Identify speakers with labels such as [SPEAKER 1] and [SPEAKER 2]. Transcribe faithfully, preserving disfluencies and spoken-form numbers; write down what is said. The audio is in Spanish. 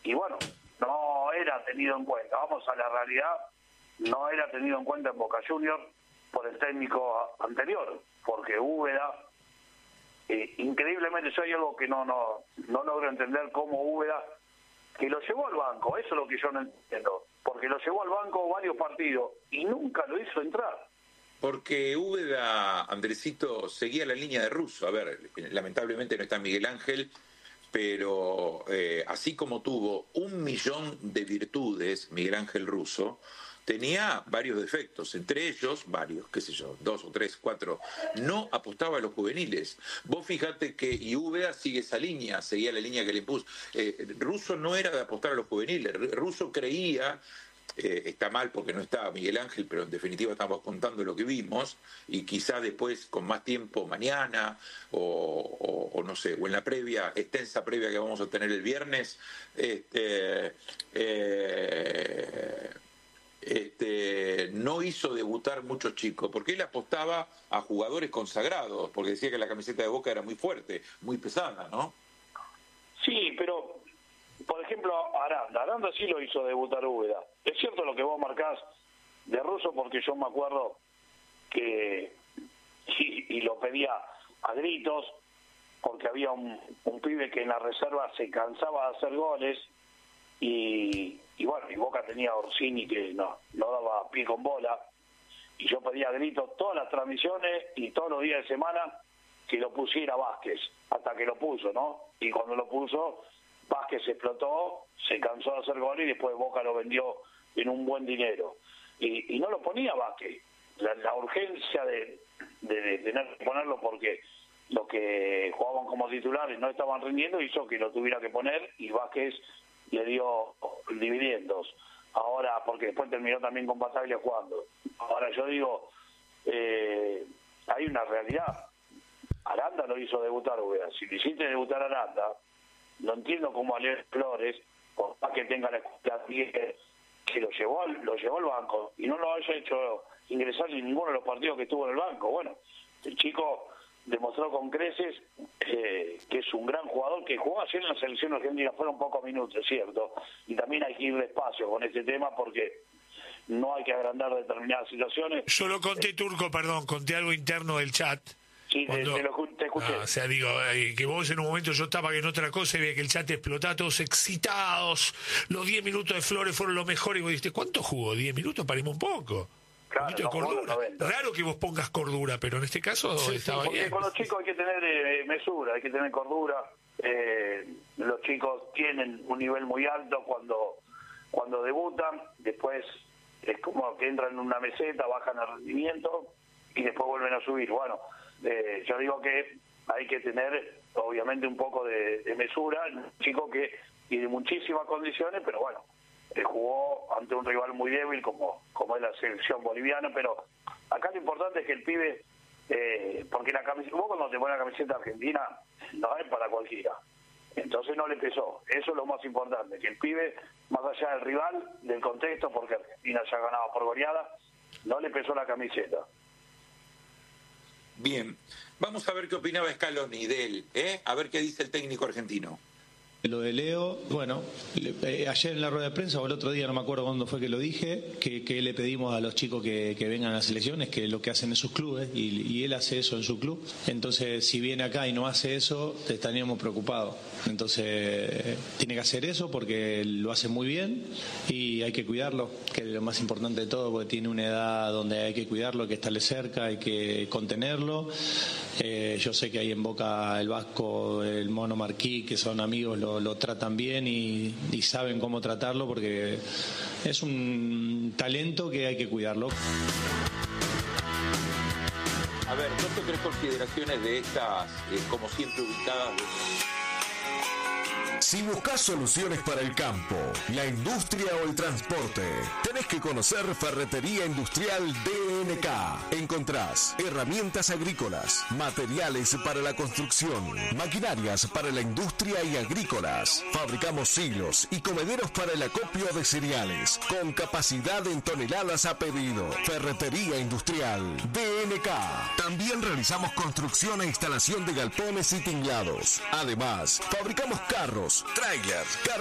[SPEAKER 1] y bueno, no era tenido en cuenta. Vamos a la realidad, no era tenido en cuenta en Boca Juniors por el técnico anterior, porque Úbeda, eh, increíblemente, yo hay algo que no, no, no logro entender, cómo Úbeda, que lo llevó al banco, eso es lo que yo no entiendo, porque lo llevó al banco varios partidos y nunca lo hizo entrar.
[SPEAKER 2] Porque Úbeda, Andresito, seguía la línea de Russo. A ver, lamentablemente no está Miguel Ángel, pero eh, así como tuvo un millón de virtudes Miguel Ángel Russo, tenía varios defectos, entre ellos, varios, qué sé yo, dos o tres, cuatro, no apostaba a los juveniles. Vos fijate que y Úbeda sigue esa línea, seguía la línea que le impuso. Eh, Russo no era de apostar a los juveniles, Russo creía... Eh, está mal porque no estaba Miguel Ángel, pero en definitiva estamos contando lo que vimos, y quizá después con más tiempo mañana o, o, o no sé, o en la previa, extensa previa que vamos a tener el viernes, este, eh, este, no hizo debutar muchos chicos, porque él apostaba a jugadores consagrados, porque decía que la camiseta de Boca era muy fuerte, muy pesada, ¿no?
[SPEAKER 1] Sí, pero por ejemplo, Aranda, Aranda sí lo hizo debutar Úbeda. Es cierto lo que vos marcás de Russo, porque yo me acuerdo que, y, y lo pedía a gritos, porque había un, un pibe que en la reserva se cansaba de hacer goles, y, y bueno, y Boca tenía a Orsini que no, no daba pie con bola, y yo pedía a gritos todas las transmisiones y todos los días de semana que lo pusiera Vázquez, hasta que lo puso, ¿no? Y cuando lo puso, Vázquez explotó, se cansó de hacer gol y después Boca lo vendió en un buen dinero. Y, y no lo ponía Vázquez. La, la urgencia de, de, de tener que ponerlo porque los que jugaban como titulares no estaban rindiendo hizo que lo tuviera que poner, y Vázquez le dio dividendos. Ahora, porque después terminó también con Bataglia jugando. Ahora yo digo, eh, hay una realidad. Aranda lo hizo debutar, Úbeda. Si le hiciste debutar a Aranda, no entiendo cómo Alex Flores, por más que tenga la escuela que lo llevó, lo llevó al banco y no lo haya hecho ingresar en ninguno de los partidos que estuvo en el banco. Bueno, el chico demostró con creces eh, que es un gran jugador, que jugó ayer en la selección argentina, fueron pocos minutos, es cierto, y también hay que ir despacio con este tema porque no hay que agrandar determinadas situaciones.
[SPEAKER 3] Yo lo conté, Turco, perdón, conté algo interno del chat.
[SPEAKER 1] Sí, Cuando, te, te, lo, te escuché.
[SPEAKER 3] Ah, o sea, digo, eh, que vos en un momento yo estaba en otra cosa y veía que el chat explotaba, todos excitados. Los diez minutos de Flores fueron lo mejor. Y vos dijiste, ¿cuánto jugó? ¿diez minutos? Paremos un poco.
[SPEAKER 1] Claro,
[SPEAKER 3] un poquito de cordura. Raro que vos pongas cordura, pero en este caso
[SPEAKER 1] sí,
[SPEAKER 3] estaba
[SPEAKER 1] sí, porque
[SPEAKER 3] bien.
[SPEAKER 1] Con los chicos hay que tener eh, mesura, hay que tener cordura. Eh, los chicos tienen un nivel muy alto cuando, cuando debutan. Después es como que entran en una meseta, bajan el rendimiento y después vuelven a subir. Bueno, Eh, yo digo que hay que tener obviamente un poco de, de mesura, un chico que tiene muchísimas condiciones, pero bueno, eh, jugó ante un rival muy débil como, como es la selección boliviana, pero acá lo importante es que el pibe, eh, porque la camiseta, vos cuando te pones la camiseta argentina, no es para cualquiera, entonces no le pesó, eso es lo más importante, que el pibe, más allá del rival, del contexto, porque Argentina ya ganaba por goleada, no le pesó la camiseta.
[SPEAKER 2] Bien, vamos a ver qué opinaba Scaloni de él, ¿eh? A ver qué dice el técnico argentino.
[SPEAKER 4] Lo de Leo, bueno, eh, ayer en la rueda de prensa o el otro día, no me acuerdo cuándo fue que lo dije, que, que le pedimos a los chicos que, que vengan a las selecciones, que lo que hacen en sus clubes, y, y él hace eso en su club. Entonces, si viene acá y no hace eso, estaríamos preocupados. Entonces, tiene que hacer eso porque lo hace muy bien y hay que cuidarlo, que es lo más importante de todo, porque tiene una edad donde hay que cuidarlo, hay que estarle cerca, hay que contenerlo. Eh, yo sé que ahí en Boca el Vasco, el Mono Marquí, que son amigos, lo, lo tratan bien y, y saben cómo tratarlo porque es un talento que hay que cuidarlo.
[SPEAKER 2] A ver, dos o tres consideraciones de estas, eh, como siempre ubicadas.
[SPEAKER 5] Si buscas soluciones para el campo, la industria o el transporte, tenés que conocer Ferretería Industrial D N K. Encontrás herramientas agrícolas, materiales para la construcción, maquinarias para la industria y agrícolas. Fabricamos silos y comederos para el acopio de cereales, con capacidad en toneladas a pedido. Ferretería Industrial D N K. También realizamos construcción e instalación de galpones y tinglados. Además, fabricamos carros, trailers,